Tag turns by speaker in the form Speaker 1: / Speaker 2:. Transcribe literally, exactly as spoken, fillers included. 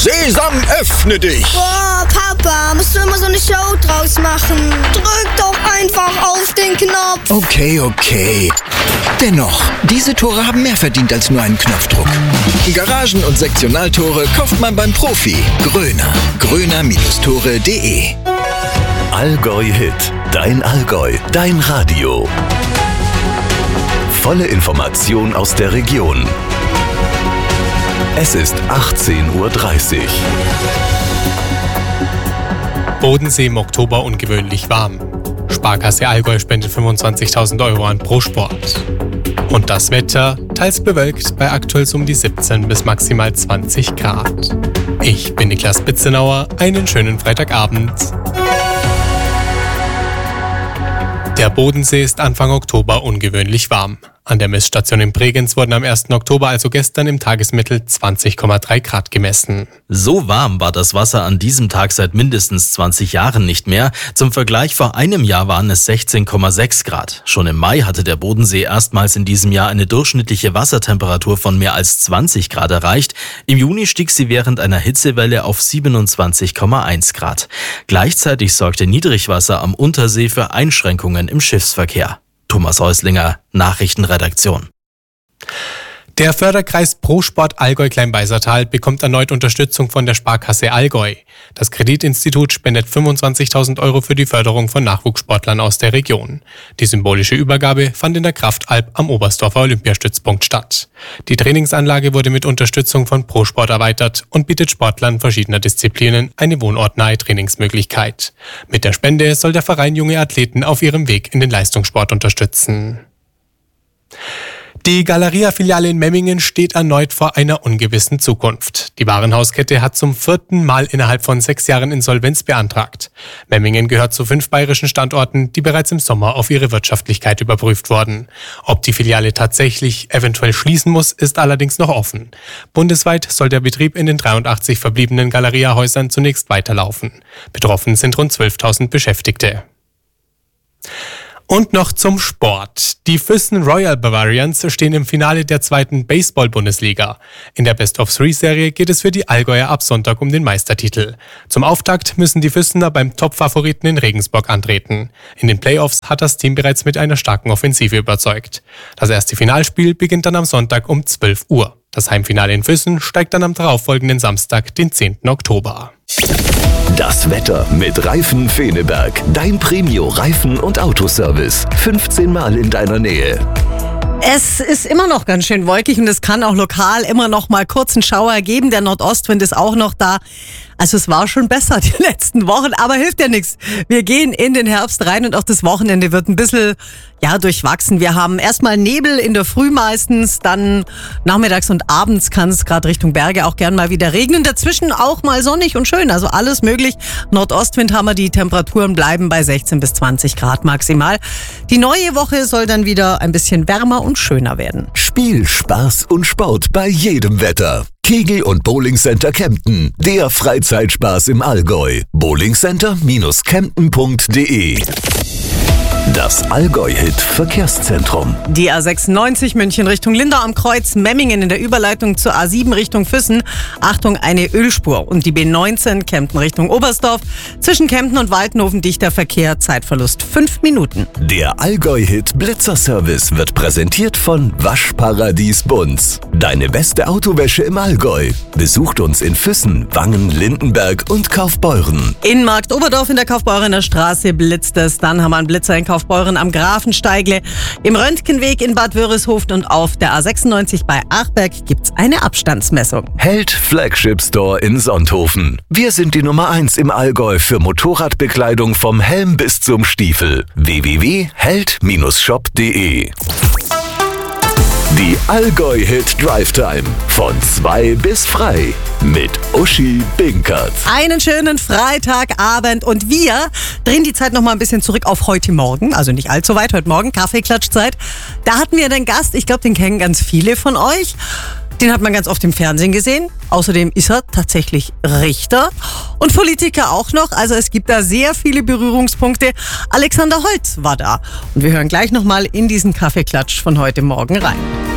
Speaker 1: Sesam, öffne dich!
Speaker 2: Boah, Papa, musst du immer so eine Show draus machen? Drück doch einfach auf den Knopf.
Speaker 1: Okay, okay. Dennoch, diese Tore haben mehr verdient als nur einen Knopfdruck. Garagen- und Sektionaltore kauft man beim Profi. Gröner. gröner Tore punkt de
Speaker 3: Allgäu Hit. Dein Allgäu. Dein Radio. Volle Information aus der Region. Es ist achtzehn Uhr dreißig.
Speaker 4: Bodensee im Oktober ungewöhnlich warm. Sparkasse Allgäu spendet fünfundzwanzigtausend Euro an Pro-Sport. Und das Wetter, teils bewölkt, bei aktuell um die siebzehn bis maximal zwanzig Grad. Ich bin Niklas Bitzenauer, einen schönen Freitagabend. Der Bodensee ist Anfang Oktober ungewöhnlich warm. An der Messstation in Bregenz wurden am ersten Oktober, also gestern, im Tagesmittel zwanzig Komma drei Grad gemessen.
Speaker 5: So warm war das Wasser an diesem Tag seit mindestens zwanzig Jahren nicht mehr. Zum Vergleich, vor einem Jahr waren es sechzehn Komma sechs Grad. Schon im Mai hatte der Bodensee erstmals in diesem Jahr eine durchschnittliche Wassertemperatur von mehr als zwanzig Grad erreicht. Im Juni stieg sie während einer Hitzewelle auf siebenundzwanzig Komma eins Grad. Gleichzeitig sorgte Niedrigwasser am Untersee für Einschränkungen im Schiffsverkehr. Thomas Häuslinger, Nachrichtenredaktion.
Speaker 4: Der Förderkreis Pro-Sport Allgäu-Kleinbeißertal bekommt erneut Unterstützung von der Sparkasse Allgäu. Das Kreditinstitut spendet fünfundzwanzigtausend Euro für die Förderung von Nachwuchssportlern aus der Region. Die symbolische Übergabe fand in der Kraftalp am Oberstdorfer Olympiastützpunkt statt. Die Trainingsanlage wurde mit Unterstützung von Pro-Sport erweitert und bietet Sportlern verschiedener Disziplinen eine wohnortnahe Trainingsmöglichkeit. Mit der Spende soll der Verein junge Athleten auf ihrem Weg in den Leistungssport unterstützen. Die Galeria-Filiale in Memmingen steht erneut vor einer ungewissen Zukunft. Die Warenhauskette hat zum vierten Mal innerhalb von sechs Jahren Insolvenz beantragt. Memmingen gehört zu fünf bayerischen Standorten, die bereits im Sommer auf ihre Wirtschaftlichkeit überprüft wurden. Ob die Filiale tatsächlich eventuell schließen muss, ist allerdings noch offen. Bundesweit soll der Betrieb in den dreiundachtzig verbliebenen Galeria-Häusern zunächst weiterlaufen. Betroffen sind rund zwölftausend Beschäftigte. Und noch zum Sport. Die Füssen Royal Bavarians stehen im Finale der zweiten Baseball-Bundesliga. In der Best-of-Three-Serie geht es für die Allgäuer ab Sonntag um den Meistertitel. Zum Auftakt müssen die Füssener beim Top-Favoriten in Regensburg antreten. In den Playoffs hat das Team bereits mit einer starken Offensive überzeugt. Das erste Finalspiel beginnt dann am Sonntag um zwölf Uhr. Das Heimfinale in Füssen steigt dann am darauffolgenden Samstag, den zehnten Oktober.
Speaker 3: Das Wetter mit Reifen Feneberg. Dein Premio-Reifen- und Autoservice. fünfzehn Mal in deiner Nähe.
Speaker 6: Es ist immer noch ganz schön wolkig und es kann auch lokal immer noch mal kurzen Schauer geben. Der Nordostwind ist auch noch da. Also es war schon besser die letzten Wochen, aber hilft ja nichts. Wir gehen in den Herbst rein und auch das Wochenende wird ein bisschen ja durchwachsen. Wir haben erstmal Nebel in der Früh meistens, dann nachmittags und abends kann es gerade Richtung Berge auch gern mal wieder regnen. Dazwischen auch mal sonnig und schön, also alles möglich. Nordostwind haben wir, die Temperaturen bleiben bei sechzehn bis zwanzig Grad maximal. Die neue Woche soll dann wieder ein bisschen wärmer und schöner werden.
Speaker 3: Spiel, Spaß und Sport bei jedem Wetter. Kegel- und Bowlingcenter Kempten. Der Freizeitspaß im Allgäu. bowlingcenter Bindestrich kempten Punkt de. Das Allgäu-Hit-Verkehrszentrum.
Speaker 6: Die A sechsundneunzig München Richtung Lindau am Kreuz, Memmingen in der Überleitung zur A sieben Richtung Füssen. Achtung, eine Ölspur. Und die B neunzehn Kempten Richtung Oberstdorf. Zwischen Kempten und Waltenhofen dichter Verkehr, Zeitverlust fünf Minuten.
Speaker 3: Der Allgäu-Hit-Blitzer-Service wird präsentiert von Waschparadies Bunz. Deine beste Autowäsche im Allgäu. Besucht uns in Füssen, Wangen, Lindenberg und Kaufbeuren.
Speaker 6: In Markt Oberdorf in der Kaufbeurener Straße blitzt es. Dann haben wir einen Blitzer in Kaufbeuren am Grafensteigle. Im Röntgenweg in Bad Wörishofen und auf der A sechsundneunzig bei Achberg gibt's eine Abstandsmessung.
Speaker 3: Held Flagship Store in Sonthofen. Wir sind die Nummer eins im Allgäu für Motorradbekleidung vom Helm bis zum Stiefel. w w w punkt held shop punkt de. Die Allgäu-Hit Drive Time. Von zwei bis frei. Mit Uschi Binkert.
Speaker 6: Einen schönen Freitagabend und wir drehen die Zeit noch mal ein bisschen zurück auf heute Morgen. Also nicht allzu weit, heute Morgen, Kaffeeklatschzeit. Da hatten wir einen Gast, ich glaube, den kennen ganz viele von euch. Den hat man ganz oft im Fernsehen gesehen. Außerdem ist er tatsächlich Richter und Politiker auch noch. Also es gibt da sehr viele Berührungspunkte. Alexander Holz war da. Und wir hören gleich nochmal in diesen Kaffeeklatsch von heute Morgen rein.